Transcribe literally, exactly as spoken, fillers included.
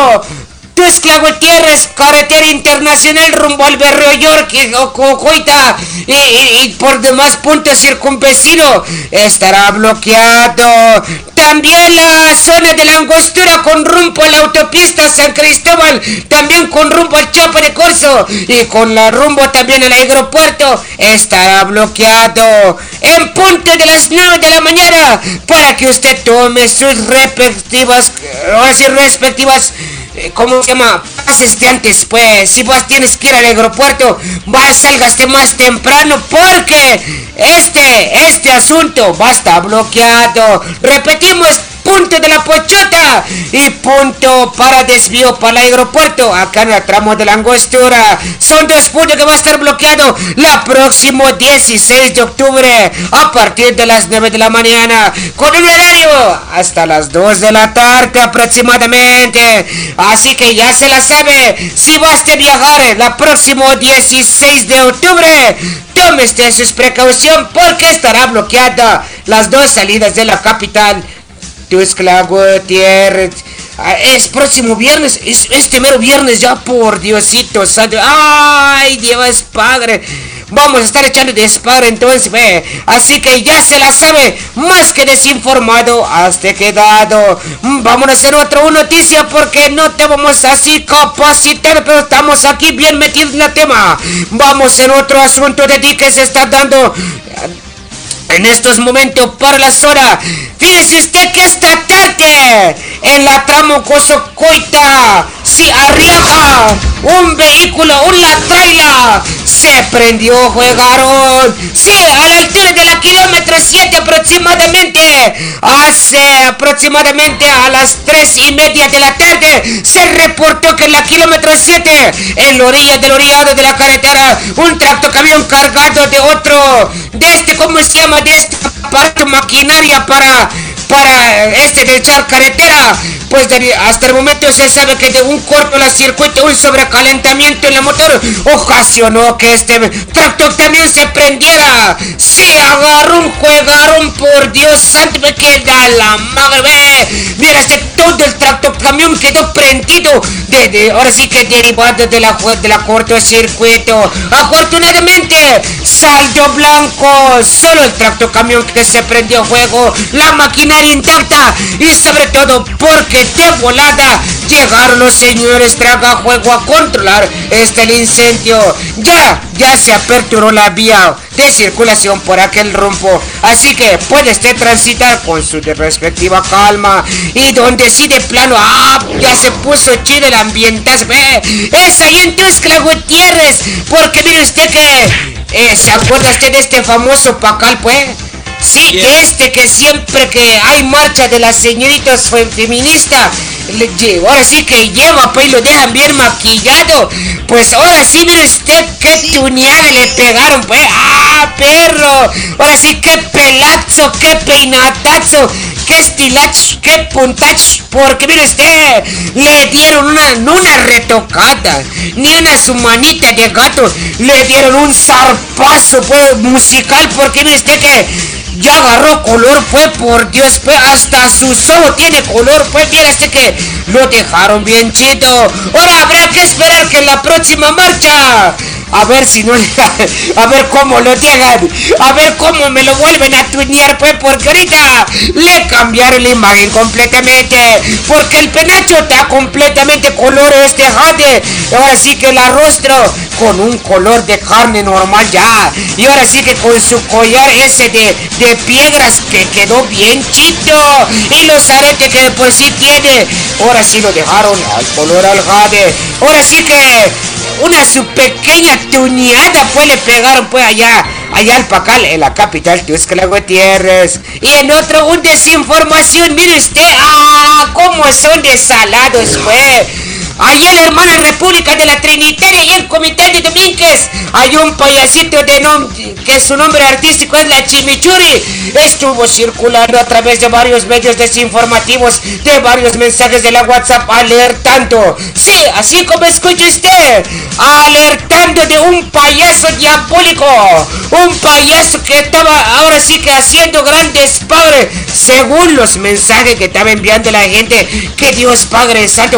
Tuxtla Gutiérrez, carretera internacional rumbo al Berrio York y Cocoita y, y, y por demás puntos circunvecinos estará bloqueado. También la zona de la Angostura con rumbo a la autopista San Cristóbal, también con rumbo al Chapo de Corzo y con la rumbo también al aeropuerto estará bloqueado en punto de las nueve de la mañana para que usted tome sus respectivas, ahora sí, respectivas ¿cómo se llama? Pases antes, pues, si vos tienes que ir al aeropuerto, vas, salgaste más temprano, porque este, este asunto va a estar bloqueado. Repetimos, punto de la Pochota y punto para desvío para el aeropuerto, acá en el tramo de la Angostura. Son dos puntos que va a estar bloqueado la próximo dieciséis de octubre a partir de las nueve de la mañana, con un horario hasta las dos de la tarde aproximadamente. Así que ya se la sabe, si vas a viajar el próximo dieciséis de octubre, tome usted sus precauciones porque estará bloqueada las dos salidas de la capital. Tuxtla Gutiérrez. Es próximo viernes, es este mero viernes ya, por Diosito santo. Ay, Dios Padre. Vamos a estar echando despadre entonces, ve. Así que ya se la sabe, más que desinformado, hasta quedado. Vamos a hacer otra noticia porque no te vamos así capacitar, pero estamos aquí bien metidos en el tema. Vamos en otro asunto de ti que se está dando en estos momentos para la zona. Fíjese usted que esta tarde en la tramo Cozocoita, si Arriaga, un vehículo, una traila, se prendió, juegaron. Sí, a la altura de la kilómetro siete aproximadamente. Hace aproximadamente a las tres y media de la tarde se reportó que en la kilómetro siete, en la orilla del orillado de la carretera, un tractocamión cargado de otro, de este, ¿cómo se llama? De esta parte maquinaria para para este de echar carretera, pues de, hasta el momento se sabe que de un corto la circuito, un sobrecalentamiento en la motor ocasionó que este tractor también se prendiera. Se agarró un juegaron, por Dios santo, me queda la madre, ve. Mira, este todo el tractor camión quedó prendido, de, de, ahora sí que derivado de la, de la cortocircuito. Afortunadamente, saldo blanco, solo el tractor camión que se prendió fuego, la maquinaria intacta y sobre todo porque de volada llegaron los señores tragafuego a controlar este el incendio. Ya, ya se aperturó la vía de circulación por aquel rumbo, así que puede usted transitar con su respectiva calma. Y donde sí de plano, ah, ya se puso chido el ambientazo, ve, es ahí en Tuxtla Gutiérrez, porque mire usted que eh, ¿se acuerda usted de este famoso Pacal, pues? Sí, yeah. Este que siempre que hay marcha de las señoritas feministas, ahora sí que lleva, pues lo dejan bien maquillado. Pues ahora sí, mire usted qué tuneada le pegaron, pues. ¡Ah, perro! Ahora sí, qué pelazo, qué peinatazo, qué estilacho, qué puntacho. Porque mire usted, le dieron una, no una retocada, ni una su manita de gato, le dieron un zarpazo, pues, musical. Porque mire usted que ya agarró color, fue, por Dios, pues, hasta su ojos tiene color, pues, mira este que lo dejaron bien chido. Ahora habrá que esperar que en la próxima marcha, a ver si no, a ver cómo lo dejan, a ver cómo me lo vuelven a tunear, pues, porque ahorita le cambiaron la imagen completamente, porque el penacho está completamente color este jade, ahora sí que el rostro con un color de carne normal ya, y ahora sí que con su collar ese de, de piedras que quedó bien chido, y los aretes que por sí tiene, ahora sí lo dejaron al color al jade. Ahora sí que una su pequeña tuneada, pues le pegaron, pues, allá allá al Pacal, en la capital Tuxtla Gutiérrez. Y en otro, un desinformación, mire usted, ah, cómo son desalados, pues. Allá en la hermana República de la Trinitaria y el Comité de Domínguez hay un payasito de nombre que su nombre artístico es la Chimichurri. Estuvo circulando a través de varios medios desinformativos, de varios mensajes de la WhatsApp alertando, sí, así como escucha usted, alertando de un payaso diabólico, un payaso que estaba ahora sí que haciendo grandes padres, según los mensajes que estaba enviando la gente, que Dios Padre Santo